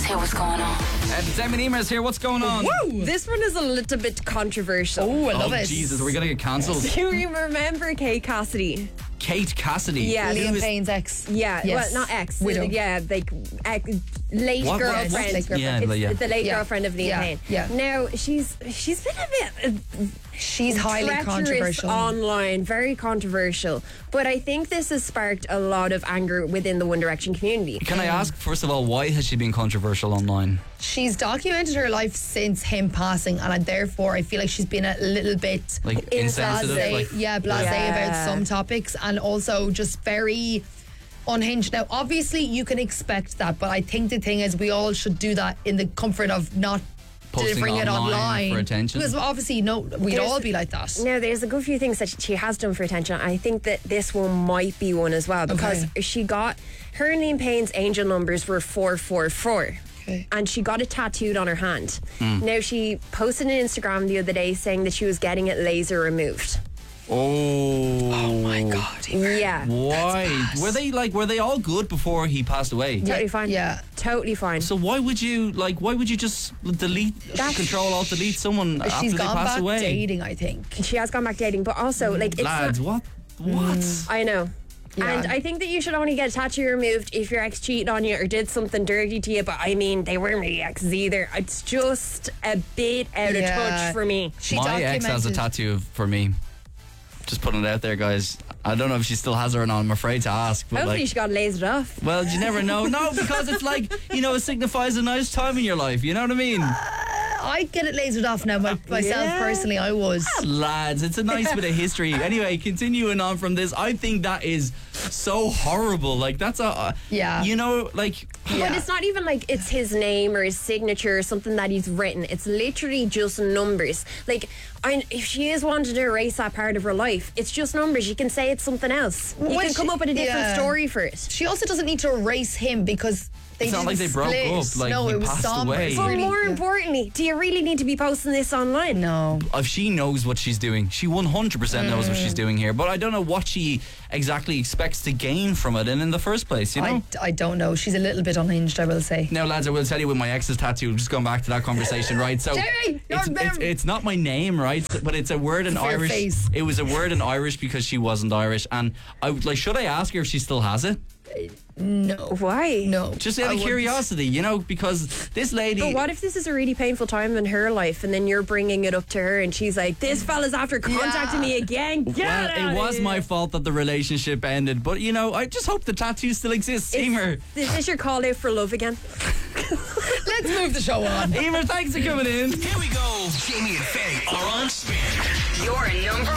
Hey, what's going on? Demi Emer's here. What's going on? Woo! This one is a little bit controversial. Oh, I love it. Jesus, are we going to get cancelled? Do you remember Kate Cassidy? Kate Cassidy? Yeah. Liam Payne's ex. Yeah, Yes. well, not ex. Widow. Yeah, like late What? girlfriend. Yes, late girlfriend. Yeah, It's yeah. the late Yeah. girlfriend of Liam Yeah, Payne. yeah. Now she's been a bit She's highly treacherous controversial. online, very controversial. But I think this has sparked a lot of anger within the One Direction community. Can I ask, first of all, why has she been controversial online? She's documented her life since him passing, and therefore I feel like she's been a little bit Like, insensitive? blasé, Like, blasé Yeah. about some topics, and also just very unhinged. Now, obviously, you can expect that, but I think the thing is, we all should do that in the comfort of not Posting delivering it online online for attention. Because obviously, no, we'd There's- all be like that. Now, there's a good few things that she has done for attention. I think that this one might be one as well, because she got her and Liam Payne's angel numbers were 444. Okay. And she got it tattooed on her hand. Hmm. Now, she posted on Instagram the other day saying that she was getting it laser removed. Oh my God! Yeah. Why were they all good before he passed away? Totally fine. Yeah. Totally fine. So why would you just delete, Control Alt Delete someone after She's they gone pass back away? dating, I think. She has gone back dating, but also, like, it's Lads, not, what? I know. Yeah. And I think that you should only get a tattoo removed if your ex cheated on you or did something dirty to you. But I mean, they weren't really exes either. It's just a bit out of Yeah. touch for me. She My ex has a documented- tattoo for me. Just putting it out there, guys. I don't know if she still has her or not. I'm afraid to ask. But Hopefully, like, she got lasered off. well, you never know. No, because it's like, it signifies a nice time in your life. You know what I mean? I'd get it lasered off now myself Yeah. personally. I was. Lads, it's a nice bit of history. Anyway, continuing on from this, I think that is so horrible. Like, that's Yeah. But it's not even like it's his name or his signature or something that he's written. It's literally just numbers. Like, if she is wanting to erase that part of her life, it's just numbers. You can say it's something else. You Well, can come up with a different yeah. story for it. She also doesn't need to erase him because It's not didn't like they broke split. up, like, no, he it was passed somber. away. It's But really- more yeah. importantly, do you really need to be posting this online? No. if she knows what she's doing, she 100% knows what she's doing here. But I don't know what she exactly expects to gain from it, and in the first place, you know. I don't know. She's a little bit unhinged, I will say. Now, lads, I will tell you with my ex's tattoo, just going back to that conversation, right? So Jerry, it's not my name, right? But it's a word in It's your Irish. face. It was a word in Irish because she wasn't Irish, and I would should I ask her if she still has it? No. Why? No. Just out I of wouldn't. curiosity, because this lady. But what if this is a really painful time in her life and then you're bringing it up to her and she's like, this fella's after contacting me again? Get Well, out it was of my here." fault that the relationship ended, but I just hope the tattoo still exists. Emer, Is this your call out for love again? Let's move the show on. Emer, thanks for coming in. Here we go. Jamie and Faye are on spin. Your number